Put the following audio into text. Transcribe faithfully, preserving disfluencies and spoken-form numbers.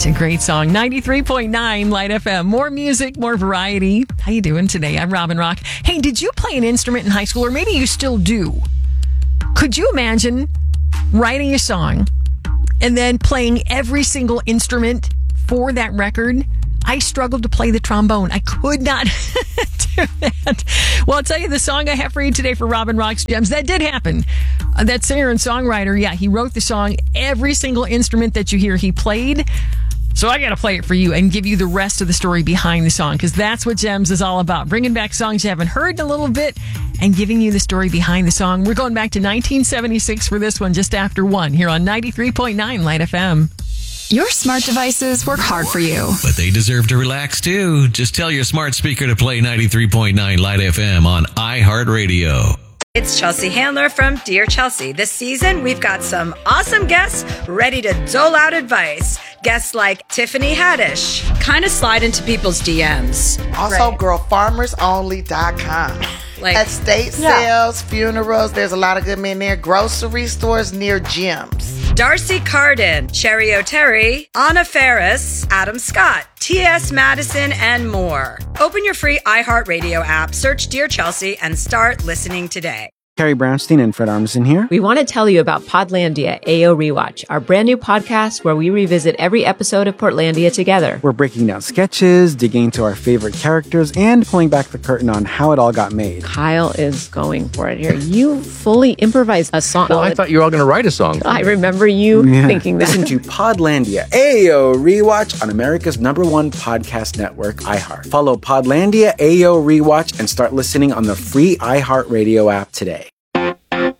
Such a great song. ninety-three point nine Light F M. More music, more variety. How you doing today? I'm Robin Rock. Hey, did you play an instrument in high school, or maybe you still do? Could you imagine writing a song and then playing every single instrument for that record? I struggled to play the trombone. I could not do that. Well, I'll tell you the song I have for you today for Robin Rock's Gems. That did happen. Uh, that singer and songwriter, yeah, he wrote the song. Every single instrument that you hear, he played. So I got to play it for you and give you the rest of the story behind the song, because that's what Gems is all about. Bringing back songs you haven't heard in a little bit and giving you the story behind the song. We're going back to nineteen seventy-six for this one, just after one, here on ninety-three point nine Light F M. Your smart devices work hard for you, but they deserve to relax too. Just tell your smart speaker to play ninety-three point nine Light F M on iHeartRadio. It's Chelsea Handler from Dear Chelsea. This season, we've got some awesome guests ready to dole out advice. Guests like Tiffany Haddish, kind of slide into people's D Ms. Also, right. girl farmers only dot com. Like, estate yeah. sales, funerals, there's a lot of good men there. Grocery stores near gyms. Darcy Carden, Cherry O'Terry, Anna Ferris, Adam Scott, T S. Madison, and more. Open your free iHeartRadio app, search Dear Chelsea, and start listening today. Carrie Brownstein and Fred Armisen here. We want to tell you about Podlandia A O Rewatch, our brand new podcast where we revisit every episode of Portlandia together. We're breaking down sketches, digging into our favorite characters, and pulling back the curtain on how it all got made. Kyle is going for it here. You fully improvised a song. Well, I thought you were all going to write a song. I remember you yeah. thinking that. Listen to Podlandia A O Rewatch on America's number one podcast network, iHeart. Follow Podlandia A O Rewatch and start listening on the free iHeartRadio app today.